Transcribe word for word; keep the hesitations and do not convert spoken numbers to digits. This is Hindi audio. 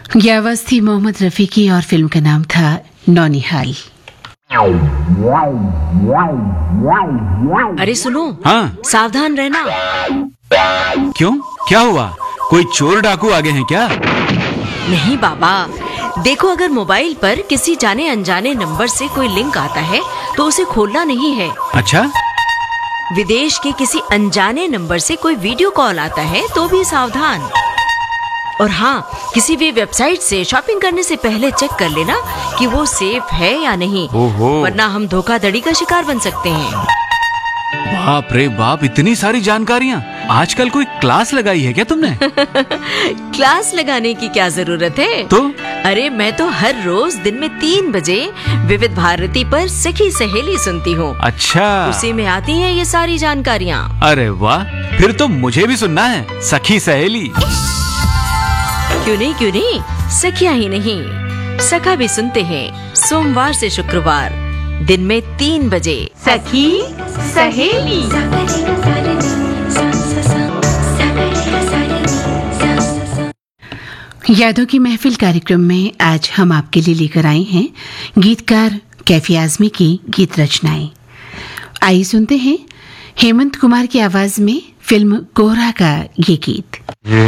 ये आवाज थी मोहम्मद रफी की और फिल्म का नाम था नौनिहाल। अरे सुनो, हाँ सावधान रहना। क्यों, क्या हुआ? कोई चोर डाकू आगे हैं क्या? नहीं बाबा, देखो अगर मोबाइल पर किसी जाने अनजाने नंबर से कोई लिंक आता है तो उसे खोलना नहीं है। अच्छा, विदेश के किसी अनजाने नंबर से कोई वीडियो कॉल आता है तो भी सावधान। और हाँ, किसी भी वेबसाइट से शॉपिंग करने से पहले चेक कर लेना कि वो सेफ है या नहीं, ओहो। वरना हम धोखाधड़ी का शिकार बन सकते हैं। बाप रे बाप, इतनी सारी जानकारियाँ। आजकल कोई क्लास लगाई है क्या तुमने? क्लास लगाने की क्या जरूरत है? तो अरे मैं तो हर रोज दिन में तीन बजे विविध भारती पर सखी सहेली सुनती हूँ। अच्छा, उसी में आती हैं ये सारी जानकारियाँ। अरे वाह, फिर तो मुझे भी सुनना है सखी सहेली। क्यों नहीं क्यों नहीं, सखिया ही नहीं, सखा भी सुनते हैं सोमवार से शुक्रवार दिन में तीन बजे। सखी सहेली। यादों की महफिल कार्यक्रम में आज हम आपके लिए लेकर आए हैं गीतकार कैफी आजमी की गीत रचनाएं। आइए सुनते हैं हेमंत कुमार की आवाज में फिल्म कोहरा का ये गीत।